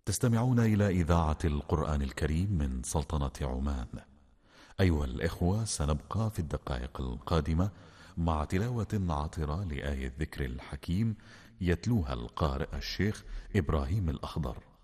تستمعون إلى إذاعة القرآن الكريم من سلطنة عمان. أيها الإخوة، سنبقى في الدقائق القادمة مع تلاوة عطرة لآية الذكر الحكيم يتلوها القارئ الشيخ إبراهيم الأخضر.